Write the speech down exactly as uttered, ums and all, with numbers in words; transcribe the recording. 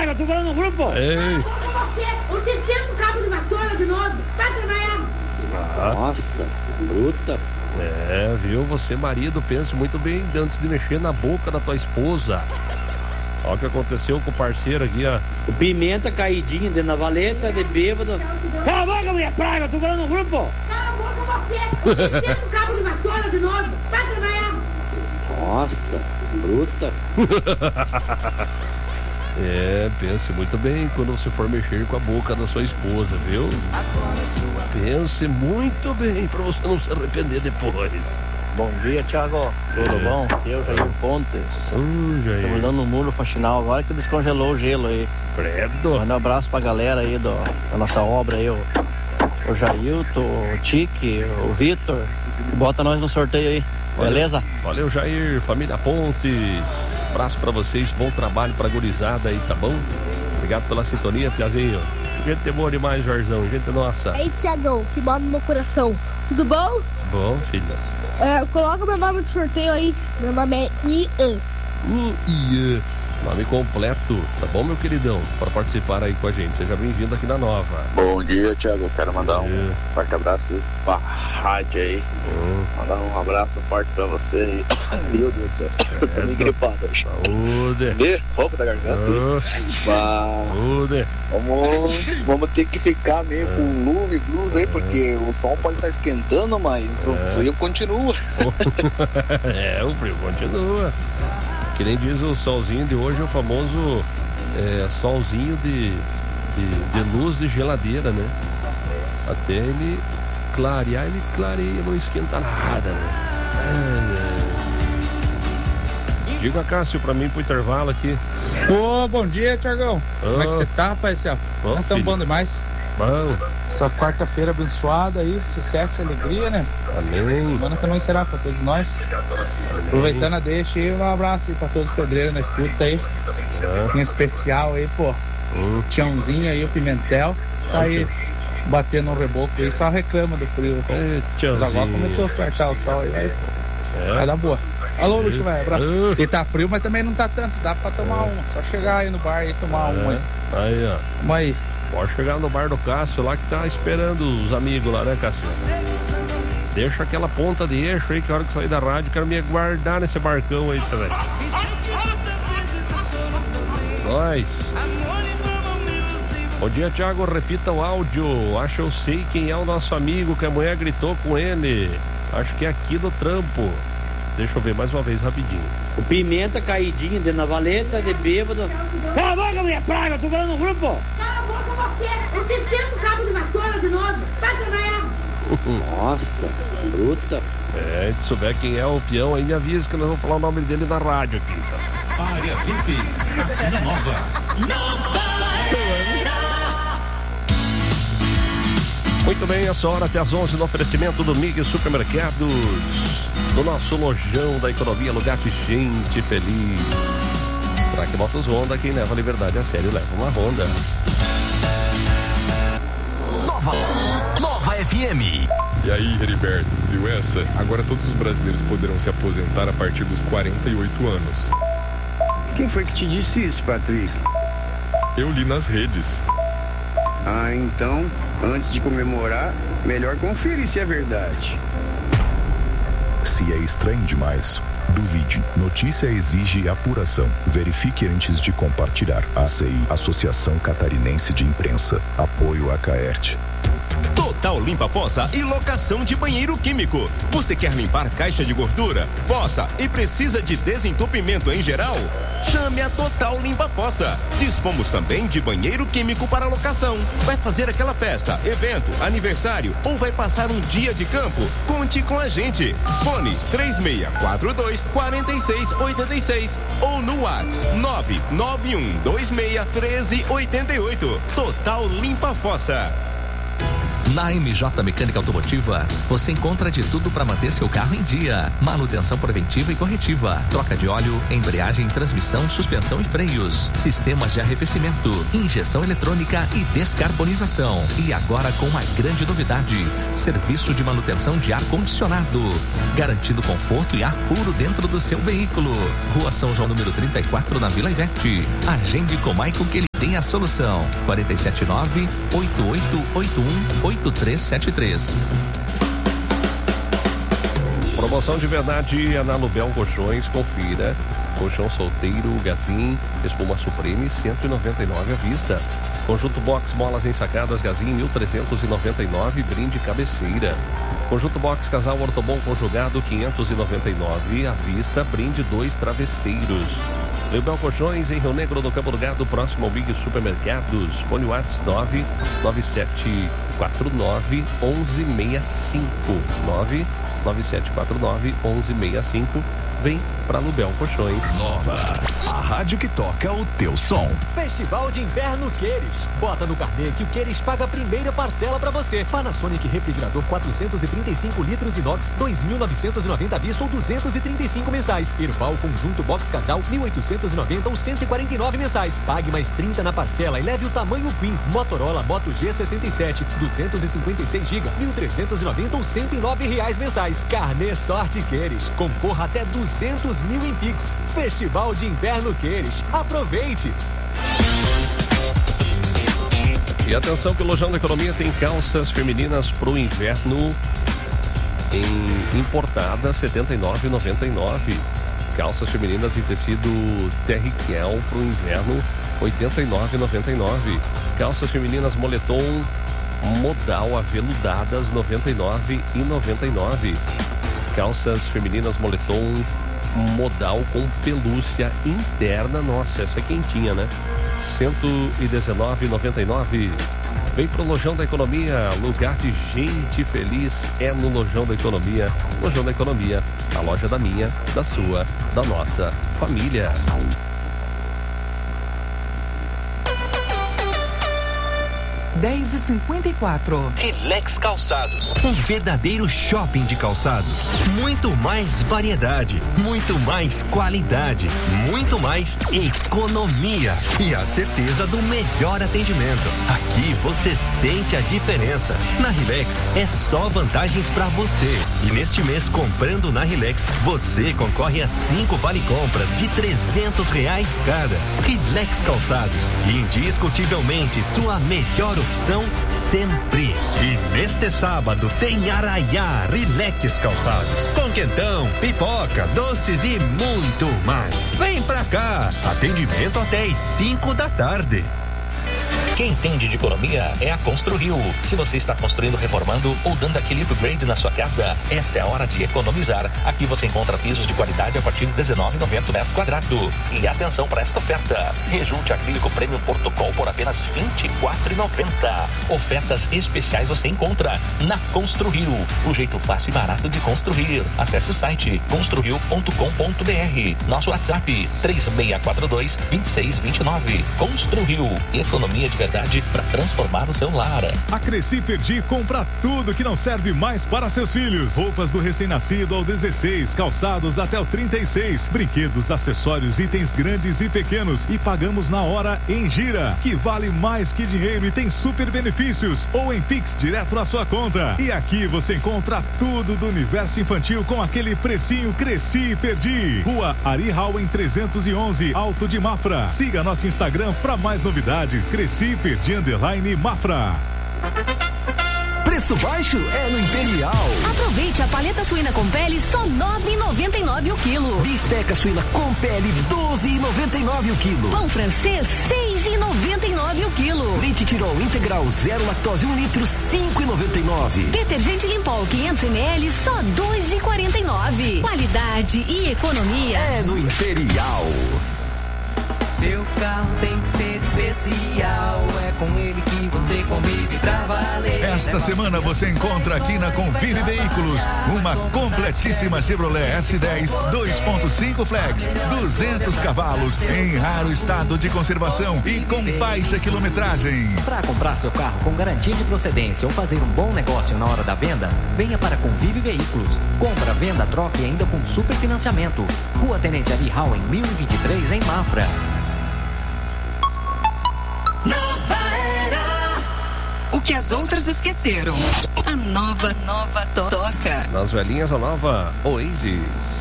praga, tô falando no grupo. Ei. Você, o terceiro cabo de vassoura de novo. Vai trabalhar. Ah. Nossa, bruta. É, viu? Você, marido, pense muito bem antes de mexer na boca da tua esposa. Olha o que aconteceu com o parceiro aqui, ó. O pimenta caidinho dentro da valeta, de bêbado. Cala a boca, mulher praga, tô falando no grupo. Cala a boca você, o terceiro cabo de vassoura de novo. Vai trabalhar. Nossa, bruta. É, pense muito bem quando você for mexer com a boca da sua esposa, viu? Pense muito bem pra você não se arrepender depois. Bom dia, Thiago. Tudo É. bom? Eu, Jair Pontes. Hum, Jair. Estamos dando um muro faxinal agora que descongelou o gelo aí. Credo. Manda um abraço pra galera aí do, da nossa obra aí, o, o Jailton, o Tique, o Vitor. Bota nós no sorteio aí, Valeu. beleza? Valeu, Jair, família Pontes. Abraço pra vocês, bom trabalho pra gurizada aí, tá bom? Obrigado pela sintonia, Piazinho. Gente boa demais, Jorzão, gente nossa. Ei, Tiagão, que mora no meu coração. Tudo bom? Bom, filha. É, coloca meu nome no sorteio aí. Meu nome é Ian. Uh, Ian. Nome completo, tá bom, meu queridão? Para participar aí com a gente. Seja bem-vindo aqui na Nova. Bom dia, Thiago. Quero mandar um dia. forte abraço pra rádio aí. Hum. Mandar um abraço forte pra você aí. Meu Deus do céu. Eu tô meio gripado hoje. Saúde. Vê? Roupa da garganta. Uh, Bah, Saúde. vamos, vamos ter que ficar meio com luva e blusa aí, porque o sol pode estar esquentando, mas o frio continua. É, o frio continua. Que nem diz o solzinho de hoje, o famoso é, solzinho de, de, de luz de geladeira, né? Até ele clarear, ele clareia, não esquenta nada, né? É, é. Diga, Cássio, pra mim pro intervalo aqui. Ô, bom dia, Tiagão. Como é que Ô. você tá, rapaz? Céu? Ô, Não tão filho. bom demais. Bom, Essa quarta-feira abençoada aí, sucesso e alegria, né? amém. Semana também será pra todos nós. Aproveitando a deixa aí, um abraço aí pra todos os pedreiros na escuta aí. É. Em especial aí, pô, Hum. Tiãozinho aí, o Pimentel. Tá aí batendo um reboco aí, só reclama do frio. É, Mas agora tchauzinho. começou a acertar o sol aí, vai, É. vai dar boa. Alô, Luxo, velho, abraço. Uh. E tá frio, mas também não tá tanto, dá pra tomar uma. Só chegar aí no bar e tomar uma aí. É. Aí, ó. Vamos aí. Pode chegar no bar do Cássio lá que tá esperando os amigos lá, né, Cássio? Deixa aquela ponta de eixo aí que a hora que sair da rádio, quero me guardar nesse barcão aí também. Nós. Bom dia, Thiago. Repita o áudio. Acho que eu sei quem é o nosso amigo que a mulher gritou com ele. Acho que é aqui do trampo. Deixa eu ver mais uma vez rapidinho. O pimenta caidinho dentro da valeta, de bêbado. Cala a boca, mulher praga, tô falando no grupo. Cala a boca você, o terceiro cabo de vassoura de novo. Vai trabalhar. Nossa, bruta. É, se souber quem é o peão aí, me avisa que nós vamos falar o nome dele na rádio aqui, tá? Área V I P na Nova. Nova Era. Muito bem, essa hora até às onze no oferecimento do Mig Supermercados, do nosso lojão da economia, lugar de gente feliz. Strack Motos Honda, quem leva a liberdade a sério leva uma Honda. Nova. Nova F M. E aí, Heriberto, viu essa? Agora todos os brasileiros poderão se aposentar a partir dos quarenta e oito anos. Quem foi que te disse isso, Patrick? Eu li nas redes. Ah, então, antes de comemorar, melhor conferir se é verdade. Se é estranho demais, duvide. Notícia exige apuração. Verifique antes de compartilhar. A C I, Associação Catarinense de Imprensa. Apoio a Caerte. Total Limpa Fossa e locação de banheiro químico. Você quer limpar caixa de gordura, fossa e precisa de desentupimento em geral? Chame a Total Limpa Fossa. Dispomos também de banheiro químico para locação. Vai fazer aquela festa, evento, aniversário ou vai passar um dia de campo? Conte com a gente. Fone três seis quatro dois, quatro seis oito seis ou no WhatsApp nove nove um dois seis um três oito oito. Total Limpa Fossa. Na M J Mecânica Automotiva, você encontra de tudo para manter seu carro em dia. Manutenção preventiva e corretiva, troca de óleo, embreagem, transmissão, suspensão e freios, sistemas de arrefecimento, injeção eletrônica e descarbonização. E agora com uma grande novidade, serviço de manutenção de ar-condicionado, garantindo conforto e ar puro dentro do seu veículo. Rua São João, número trinta e quatro, na Vila Ivete. Agende com Maicon que ele Tem a solução. quatro sete nove, oito oito oito um, oito três sete três. Promoção de verdade é na Lubel Colchões. Confira. Colchão solteiro, Gazin, espuma Supreme, cento e noventa e nove à vista. Conjunto box molas ensacadas, Gazin, mil trezentos e noventa e nove, brinde cabeceira. Conjunto box casal ortobon conjugado, quinhentos e noventa e nove à vista, brinde dois travesseiros. Lubel Colchões em Rio Negro, no Campo do Gado, próximo ao Big Supermercados. Fone WhatsApp nove nove sete quatro nove, um um seis cinco. nove nove sete quatro nove, um um seis cinco. Vem pra Lubel Colchões. Nova, a rádio que toca o teu som. Festival de Inverno Queires. Bota no carnê que o Queires paga a primeira parcela pra você. Panasonic refrigerador quatrocentos e trinta e cinco litros inox, dois mil novecentos e noventa à vista ou duzentos e trinta e cinco mensais. Erval conjunto box casal, mil oitocentos e noventa ou cento e quarenta e nove mensais. Pague mais trinta na parcela e leve o tamanho Queen. Motorola Moto G sessenta e sete, duzentos e cinquenta e seis gigas, mil trezentos e noventa ou cento e nove reais mensais. Carnê Sorte Queires. Concorra até duzentos mil em Pix. Festival de Inverno Queires. Aproveite! E atenção que o Lojão da Economia tem calças femininas pro inverno em importada setenta e nove reais e noventa e nove centavos. Calças femininas em tecido Terriquiel pro inverno oitenta e nove reais e noventa e nove centavos. Calças femininas moletom modal aveludadas noventa e nove reais e noventa e nove centavos. Calças femininas moletom modal com pelúcia interna. Nossa, essa é quentinha, né? cento e dezenove reais e noventa e nove centavos. Vem pro Lojão da Economia, lugar de gente feliz é no Lojão da Economia. Lojão da Economia, a loja da minha, da sua, da nossa família. dez e cinquenta e quatro. Relax Calçados, um verdadeiro shopping de calçados. Muito mais variedade, muito mais qualidade, muito mais economia e a certeza do melhor atendimento. Aqui você sente a diferença. Na Relax é só vantagens para você. E neste mês, comprando na Relax, você concorre a cinco vale compras de trezentos reais cada. Relax Calçados, indiscutivelmente sua melhor opção sempre. E neste sábado tem Araiá Relax Calçados, com quentão, pipoca, doces e muito mais. Vem pra cá, atendimento até às cinco da tarde. Quem entende de economia é a Construil. Se você está construindo, reformando ou dando aquele upgrade na sua casa, essa é a hora de economizar. Aqui você encontra pisos de qualidade a partir de dezenove reais e noventa centavos metro quadrado. E atenção para esta oferta. Rejunte acrílico Premium Portocol por apenas vinte e quatro reais e noventa centavos. Ofertas especiais você encontra na Construil. O jeito fácil e barato de construir. Acesse o site construil ponto com ponto b r. Nosso WhatsApp três seis quatro dois, dois seis dois nove. Construil. Economia de verdade para transformar o seu lar. A Cresci Perdi compra tudo que não serve mais para seus filhos. Roupas do recém-nascido ao dezesseis, calçados até o trinta e seis, brinquedos, acessórios, itens grandes e pequenos e pagamos na hora em Gira, que vale mais que dinheiro e tem super benefícios, ou em Pix direto na sua conta. E aqui você encontra tudo do universo infantil com aquele precinho Cresci Perdi. Rua Ari Howen trezentos e onze, Alto de Mafra. Siga nosso Instagram para mais novidades. Cresci Perdi underline Mafra. Preço baixo é no Imperial. Aproveite a paleta suína com pele só nove reais e noventa e nove o quilo. Bisteca suína com pele doze reais e noventa e nove o quilo. Pão francês seis reais e noventa e nove o quilo. Leite Tirol integral zero lactose um litro cinco reais e noventa e nove. Detergente Limpol quinhentos mililitros só dois reais e quarenta e nove. Qualidade e economia é no Imperial. Seu carro tem que ser especial, é com ele que você convive pra valer. Esta semana você encontra aqui na Convive Veículos uma completíssima Chevrolet S dez dois ponto cinco Flex, duzentos cavalos, em raro estado de conservação e com baixa quilometragem. Para comprar seu carro com garantia de procedência ou fazer um bom negócio na hora da venda, venha para Convive Veículos. Compra, venda, troca e ainda com super financiamento. Rua Tenente Ari Howen, mil e vinte e três, em Mafra. Nova era. O que as outras esqueceram. A nova, nova to- toca. Nas velhinhas, a nova Oasis.